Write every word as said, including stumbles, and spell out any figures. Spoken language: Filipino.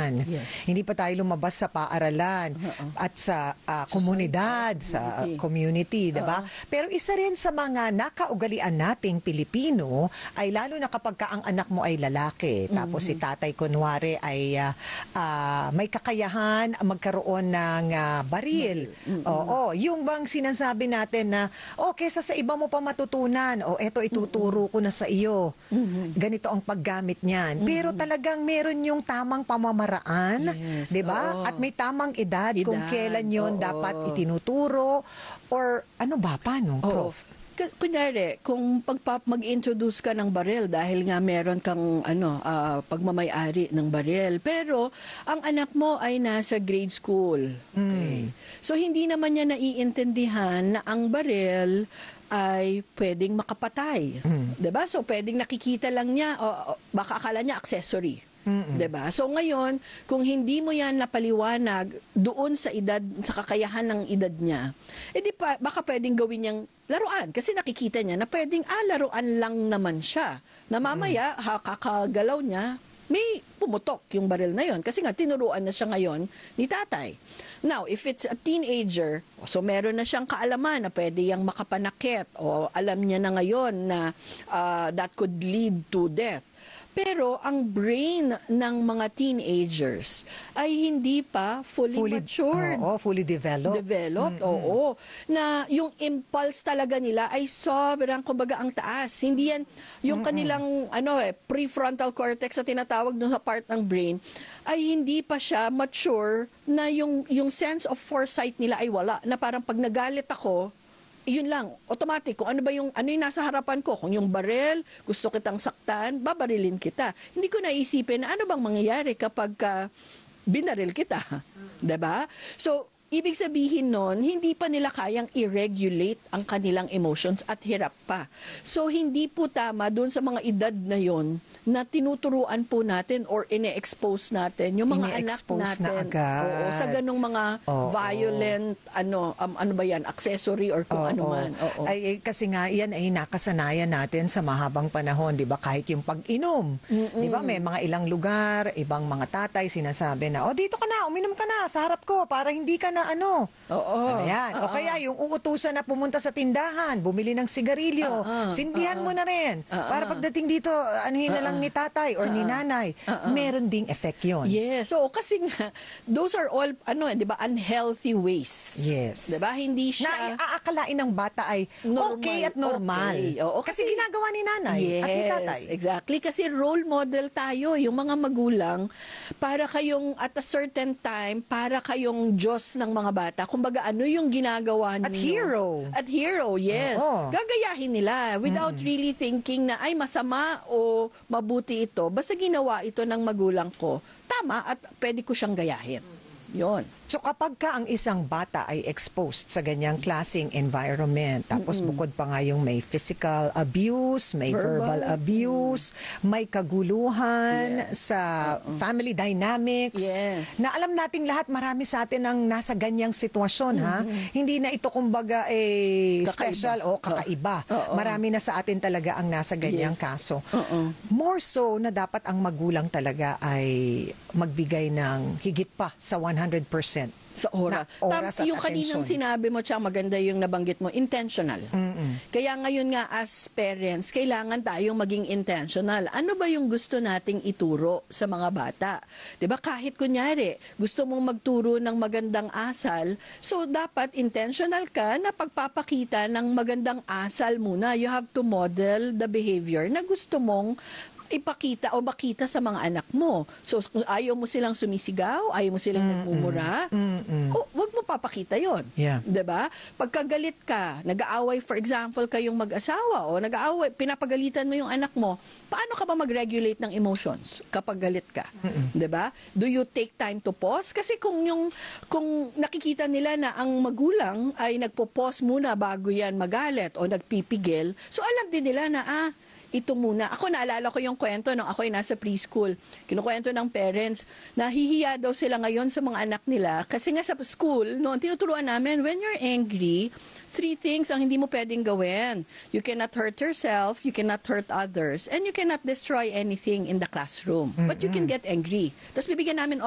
eskwelahan. Yes. Hindi pa tayo lumabas sa paaralan Uh-uh. at sa uh, komunidad, sa community. community, diba? Uh-uh. Pero isa rin sa mga nakaugalian nating Pilipino ay lalo na kapag ka ang anak mo ay lalaki, tapos si tatay kunwari ay uh, uh, may kakayahan magkaroon ng uh, baril. Oo, yung bang sinasabi natin na, oh, kesa sa iba mo pa matutunan, o oh, eto ituturo ko na sa iyo. Ganito ang paggamit niyan. Pero talagang meron yung tamang pamamaraan, Yes, 'di ba? oo. At may tamang edad, kung Edad, kailan yon oo. dapat itinuturo or ano ba paano, Oo. Prof? K- Kunyari, kung pagpap mag-introduce ka ng baril dahil nga meron kang ano, ah, pagmamayari ng baril, pero ang anak mo ay nasa grade school. Okay. So hindi naman niya naiintindihan na ang baril ay pwedeng makapatay. 'Di ba? So pwedeng nakikita lang niya, o o, baka akala niya accessory. Mm-mm. 'Di ba? So ngayon, kung hindi mo 'yan napaliwanag doon sa edad, sa kakayahan ng edad niya, edi pa baka pwedeng gawin niyang laruan kasi nakikita niya na pwedeng ah laruan lang naman siya. Na mamaya ha, kakagalaw niya, may pumutok yung baril na yon kasi nga tinuruan na siya ngayon ni tatay. Now, if it's a teenager, so meron na siyang kaalaman na pwede yang makapanakit o alam niya na ngayon na uh, that could lead to death. Pero ang brain ng mga teenagers ay hindi pa fully, matured. Oo, fully developed. Developed, oo. Na yung impulse talaga nila ay sobrang, kumbaga, ang taas. Hindi yan, yung kanilang ano eh, prefrontal cortex na tinatawag dun sa part ng brain, ay hindi pa siya mature na yung, yung sense of foresight nila ay wala. Na parang pag nagalit ako, yun lang, automatic, kung ano ba yung, ano yung nasa harapan ko, kung yung baril, gusto kitang saktan, babarilin kita. Hindi ko naisipin na ano bang mangyayari kapag uh, binaril kita. Diba? So, ibig sabihin nun, hindi pa nila kayang i-regulate ang kanilang emotions at hirap pa. So, hindi po tama dun sa mga edad na yon na tinuturuan po natin or ine-expose natin yung mga anak Ine-expose natin. na agad. Oo, sa ganung mga Oo. violent, ano, um, ano ba yan, accessory or kung Oo. ano man. Oo. Ay, eh, kasi nga, yan ay nakasanayan natin sa mahabang panahon, di ba? Kahit yung pag-inom. Di ba? May mga ilang lugar, ibang mga tatay sinasabi na, oh, dito ka na, uminom ka na sa harap ko para hindi ka na ano. Oo. Ayan. O Oo. kaya yung uutusan na pumunta sa tindahan, bumili ng sigarilyo, Oo. sindihan Oo. mo na rin. Oo. Para pagdating dito, anuhin na lang ni tatay or ni nanay. Meron ding effect yun. Yes. So, kasi nga, those are all, ano, di ba, unhealthy ways. Yes. Di ba? Hindi Na siya aakalain ng bata ay normal. okay at normal. Okay. Oo, kasi, ginagawa ni nanay yes, at ni tatay. exactly. Kasi role model tayo, yung mga magulang, para kayong at a certain time, para kayong Diyos ng mga bata. Kumbaga, ano yung ginagawa niyo? At hero. At hero, yes. Oo. Gagayahin nila without really thinking na ay masama o mabuti ito. Basta ginawa ito ng magulang ko, tama at pwede ko siyang gayahin. Yon. So kapag ka ang isang bata ay exposed sa ganyang klaseng environment, tapos bukod pa nga yung may physical abuse, may verbal, Verbal. abuse, may kaguluhan Yes. sa family dynamics, Yes. na alam nating lahat, marami sa atin ang nasa ganyang sitwasyon, ha? Hindi na ito kumbaga eh, Kakaiba. special o kakaiba. Oo. Marami na sa atin talaga ang nasa ganyang Yes. kaso. Oo. More so na dapat ang magulang talaga ay magbigay ng higit pa sa one hundred percent Sa oras. Na oras Tam- at yung kaninang atensyon. sinabi mo, tsaka maganda yung nabanggit mo, intentional. Kaya ngayon nga as parents, kailangan tayong maging intentional. Ano ba yung gusto nating ituro sa mga bata? 'Di ba? Kahit kunyari, gusto mong magturo ng magandang asal, so dapat intentional ka na pagpapakita ng magandang asal muna. You have to model the behavior na gusto mong ipakita o makita sa mga anak mo. So, kung ayaw mo silang sumisigaw, ayaw mo silang nagmumura, o, wag mo papakita yon. Yeah. 'Di ba? Pagkagalit ka, nag-aaway, for example, kayong mag-asawa o nag-aaway, pinapagalitan mo yung anak mo, paano ka ba mag-regulate ng emotions kapag galit ka? 'Di ba? Do you take time to pause? Kasi kung yung kung nakikita nila na ang magulang ay nagpo-pause muna bago yan magalit o nagpipigil, so alam din nila na ah, ito muna. Ako naalala ko yung kwento nung ako ay nasa preschool. Kinukwento ng parents, nahihiya daw sila ngayon sa mga anak nila kasi nga sa school, noon tinuturuan namin, when you're angry, three things ang hindi mo pwedeng gawin. You cannot hurt yourself, you cannot hurt others, and you cannot destroy anything in the classroom. But you can get angry. Tapos bibigyan namin